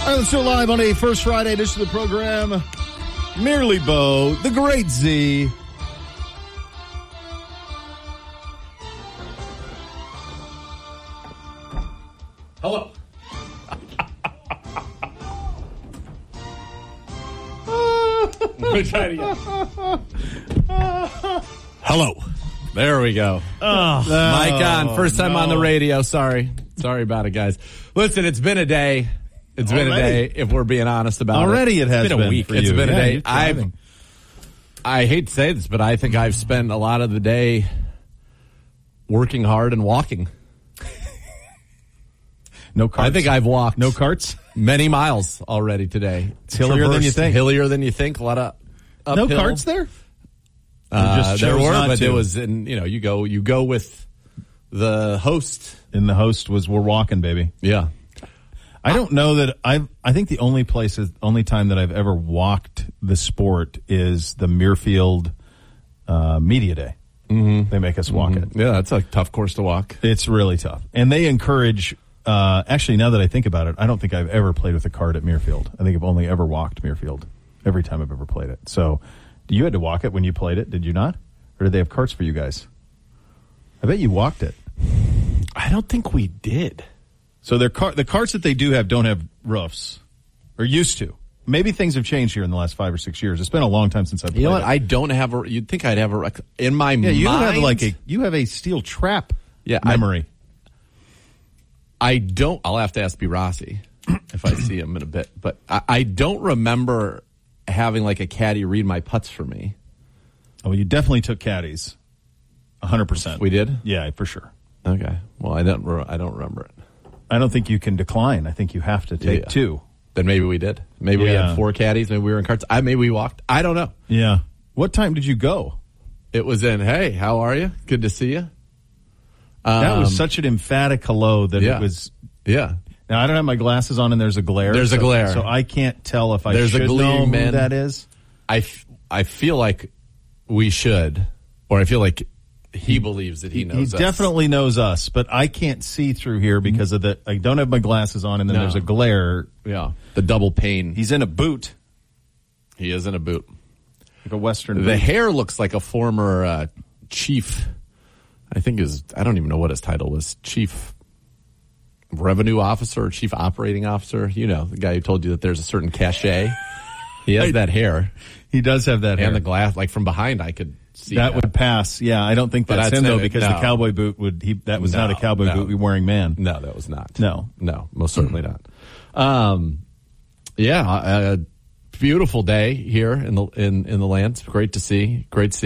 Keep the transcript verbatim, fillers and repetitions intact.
All right, let's go live on a first Friday edition of the program. Merely Bo, the Great Z. Hello. We're trying again. Hello. There we go. Oh, Mic on. First time no. on the radio. Sorry. Sorry about it, guys. Listen, it's been a day. It's Already? been a day, if we're being honest about Already it. it has it's been. been a week. for It's you. been a Yeah, day. you're I've, driving. I hate to say this, but I think I've spent a lot of the day working hard and walking. No carts? I think I've walked No carts? many miles already today. It's hillier than you think. Hillier than you think. A lot of uphill. No carts there? Uh, just there chose were, not but to. it was in, you know, you go, you go with the host. And the host was, we're walking, baby. Yeah. I don't know that I've, I think the only place, is, only time that I've ever walked the sport is the Muirfield uh, Media Day. Mm-hmm. They make us walk Mm-hmm. it. Yeah, that's a tough course to walk. It's really tough. And they encourage, uh, actually, now that I think about it, I don't think I've ever played with a cart at Muirfield. I think I've only ever walked Muirfield every time I've ever played it. So you had to walk it when you played it, did you not? Or did they have carts for you guys? I bet you walked it. I don't think we did. So their car, the carts that they do have don't have roofs, or used to. Maybe things have changed here in the last five or six years. It's been a long time since I've played You know what? it. I don't have a, you'd think I'd have a, in my yeah, mind. you have like a, you have a steel trap Yeah, I- memory. I don't, I'll have to ask B. Rossi if I see him in a bit, but I, I don't remember having like a caddy read my putts for me. Oh, you definitely took caddies. A hundred percent. We did? Yeah, for sure. Okay. Well, I don't, re- I don't remember it. I don't think you can decline. I think you have to take Yeah. two. Then maybe we did. Maybe we Yeah. had four caddies. Maybe we were in carts. I maybe we walked. I don't know. Yeah. What time did you go? It was in, hey, how are you? Good to see you. That was Um, such an emphatic hello that yeah. it was. Yeah. Now I don't have my glasses on, and there's a glare. There's a so- glare. so I can't tell if I There's a should know gleam, who man. that is. I, f- I feel like we should, or I feel like he believes that he knows He us. definitely knows us, but I can't see through here because of the. I don't have my glasses on, and then No. there's a glare. Yeah. The double pane. He's in a boot, He is in a boot. like a Western The boot. hair looks like a former uh, chief. I think his, I don't even know what his title was. Chief revenue officer, or chief operating officer. You know, the guy who told you that there's a certain cachet. He has that hair. He does have that hair. And the glass, like from behind, I could see that that. would pass. Yeah, I don't think But that's I'd him say though, that- because no. the cowboy boot would. He that was not a No, cowboy no. boot wearing man. No, that was not. No. No, most certainly not. Um, yeah, a, a beautiful day here in the in in the land. It's great to see. Great to see.